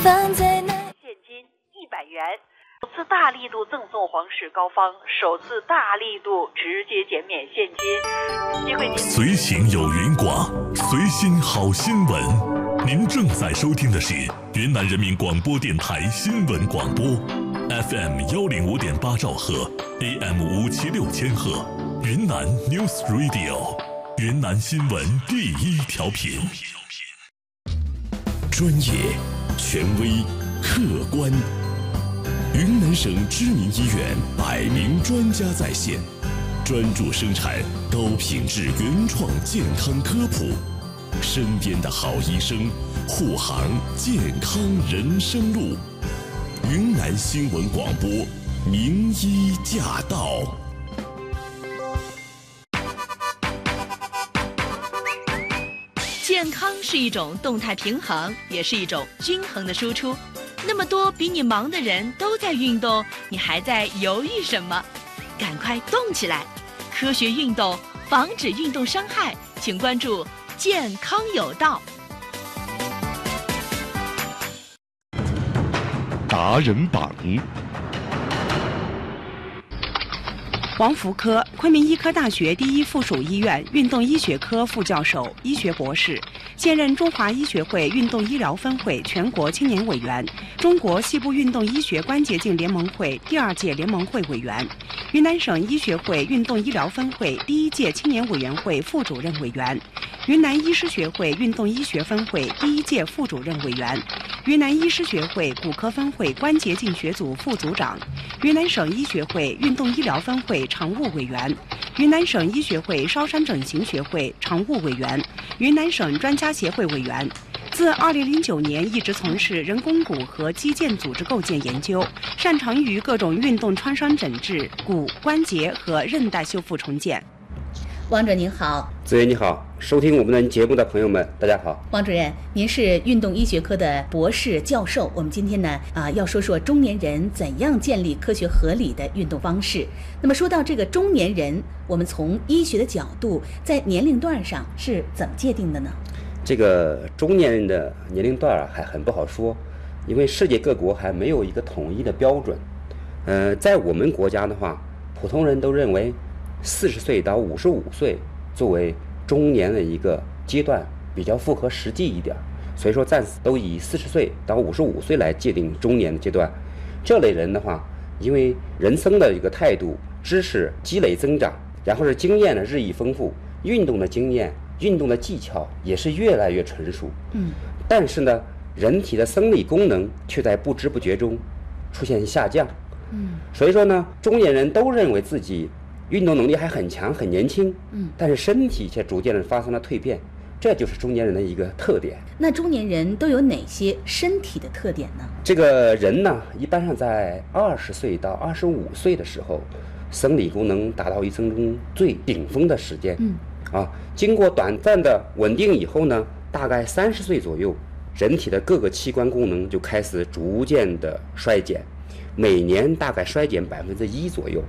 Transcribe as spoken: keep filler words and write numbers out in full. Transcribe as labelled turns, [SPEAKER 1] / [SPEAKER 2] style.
[SPEAKER 1] 放在那。
[SPEAKER 2] 现金一百元，首次大力度赠送皇室膏方，首次大力度直接减免现金。机会您
[SPEAKER 3] 随行有云广，随心好新闻。您正在收听的是云南人民广播电台新闻广播 ，F M 幺零五点八兆赫 ，A M 五七六千赫，云南 News Radio， 云南新闻第一调频。专业、权威、客观。云南省知名医院百名专家在线，专注生产高品质原创健康科普。身边的好医生，护航健康人生路。云南新闻广播，名医驾到。
[SPEAKER 4] 健康是一种动态平衡，也是一种均衡的输出。那么多比你忙的人都在运动，你还在犹豫什么？赶快动起来！科学运动，防止运动伤害，请关注健康有道。
[SPEAKER 5] 达人榜。
[SPEAKER 6] 王福科，昆明医科大学第一附属医院运动医学科副教授、医学博士，现任中华医学会运动医疗分会全国青年委员，中国西部运动医学关节镜联盟会第二届联盟会委员，云南省医学会运动医疗分会第一届青年委员会副主任委员，云南医师学会运动医学分会第一届副主任委员，云南医师学会骨科分会关节镜学组副组长，云南省医学会运动医疗分会常务委员，云南省医学会烧山整形学会常务委员，云南省专家协会委员。自二零零九年一直从事人工骨和肌腱组织构建研究，擅长于各种运动创伤诊治、骨、关节和韧带修复重建。
[SPEAKER 7] 王主任您好。
[SPEAKER 8] 子妍你好，收听我们的节目的朋友们大家好。
[SPEAKER 7] 王主任，您是运动医学科的博士教授，我们今天呢啊要说说中年人怎样建立科学合理的运动方式。那么说到这个中年人，我们从医学的角度，在年龄段上是怎么界定的呢？
[SPEAKER 8] 这个中年人的年龄段啊还很不好说，因为世界各国还没有一个统一的标准。呃，在我们国家的话，普通人都认为四十岁到五十五岁作为中年的一个阶段比较符合实际一点，所以说暂时都以四十岁到五十五岁来界定中年的阶段。这类人的话，因为人生的一个态度、知识积累增长，然后是经验的日益丰富，运动的经验、运动的技巧也是越来越成熟。
[SPEAKER 7] 嗯，
[SPEAKER 8] 但是呢，人体的生理功能却在不知不觉中出现下降。
[SPEAKER 7] 嗯，
[SPEAKER 8] 所以说呢，中年人都认为自己运动能力还很强，很年轻，
[SPEAKER 7] 嗯，
[SPEAKER 8] 但是身体却逐渐的发生了蜕变，这就是中年人的一个特点。
[SPEAKER 7] 那中年人都有哪些身体的特点呢？
[SPEAKER 8] 这个人呢，一般上在二十岁到二十五岁的时候，生理功能达到一生中最顶峰的时间。
[SPEAKER 7] 嗯，
[SPEAKER 8] 啊，经过短暂的稳定以后呢，大概三十岁左右，人体的各个器官功能就开始逐渐的衰减。每年大概衰减百分之一左右，